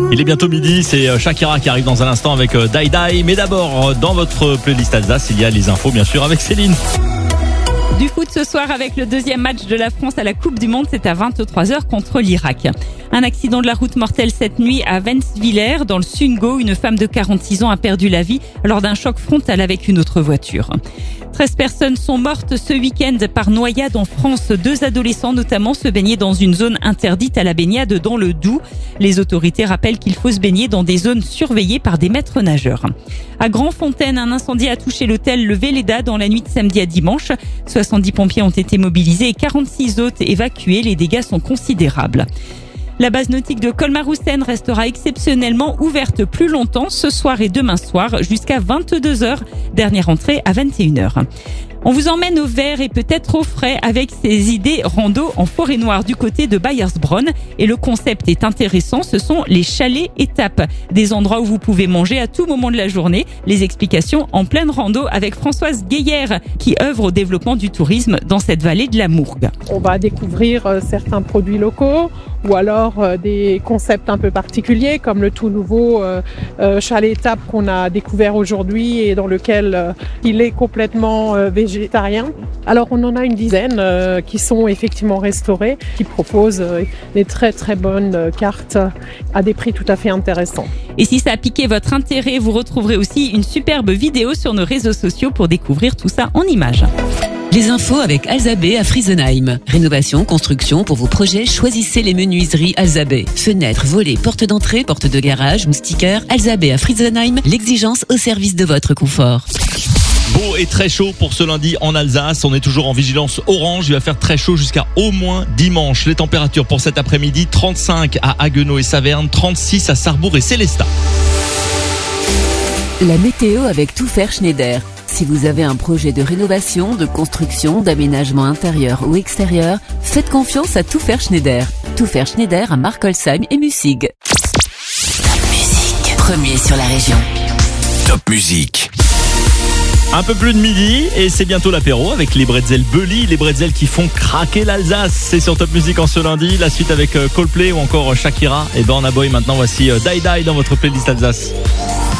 Il est bientôt midi, c'est Shakira qui arrive dans un instant avec Die Die. Mais d'abord, dans votre playlist Alsace, il y a les infos bien sûr avec Céline. Du foot ce soir avec le deuxième match de la France à la Coupe du Monde, c'est à 23h contre l'Irak. Un accident de la route mortelle cette nuit à Wenswiller, dans le Sungo. Une femme de 46 ans a perdu la vie lors d'un choc frontal avec une autre voiture. 13 personnes sont mortes ce week-end par noyade en France. 2 adolescents notamment se baignaient dans une zone interdite à la baignade dans le Doubs. Les autorités rappellent qu'il faut se baigner dans des zones surveillées par des maîtres nageurs. À Grandfontaine, un incendie a touché l'hôtel Le Véleda dans la nuit de samedi à dimanche. 70 pompiers ont été mobilisés et 46 hôtes évacués. Les dégâts sont considérables. La base nautique de Colmar-Roussen restera exceptionnellement ouverte plus longtemps ce soir et demain soir jusqu'à 22h. Dernière entrée à 21h. On vous emmène au vert et peut-être au frais avec ces idées rando en forêt noire du côté de Bayersbronn. Et le concept est intéressant, ce sont les chalets étapes. Des endroits où vous pouvez manger à tout moment de la journée. Les explications en pleine rando avec Françoise Gaillère qui œuvre au développement du tourisme dans cette vallée de la Mourgue. On va découvrir certains produits locaux ou alors des concepts un peu particuliers comme le tout nouveau chalet étape qu'on a découvert aujourd'hui et dans lequel il est complètement végétarien. Alors on en a une dizaine qui sont effectivement restaurés, qui proposent des très très bonnes cartes à des prix tout à fait intéressants. Et si ça a piqué votre intérêt, vous retrouverez aussi une superbe vidéo sur nos réseaux sociaux pour découvrir tout ça en images. Les infos avec Alzabé à Friesenheim. Rénovation, construction, pour vos projets, choisissez les menuiseries Alzabé. Fenêtres, volets, portes d'entrée, portes de garage, moustiquaires. Alzabé à Friesenheim, l'exigence au service de votre confort. Beau et très chaud pour ce lundi en Alsace. On est toujours en vigilance orange. Il va faire très chaud jusqu'à au moins dimanche. Les températures pour cet après-midi, 35 à Haguenau et Saverne, 36 à Sarrebourg et Célestat. La météo avec Tout Faire Schneider. Si vous avez un projet de rénovation, de construction, d'aménagement intérieur ou extérieur, faites confiance à Tout Faire Schneider. Tout Faire Schneider à Markolsheim et Mussig. Top Musique, premier sur la région. Top Musique. Un peu plus de midi et c'est bientôt l'apéro avec les bretzels Bully, les bretzels qui font craquer l'Alsace. C'est sur Top Musique en ce lundi. La suite avec Coldplay ou encore Shakira et Burna Boy. Maintenant voici Die Die dans votre playlist Alsace.